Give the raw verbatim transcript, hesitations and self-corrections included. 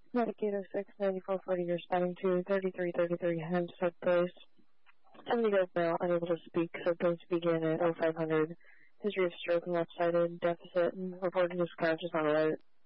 Medicaid oh six ninety-four forty, you're responding to thirty-three thirty-three Hempstead Place. Somebody goes now, unable to speak, so please begin at oh five hundred. History of stroke and left-sided deficit and reported as conscious on alert.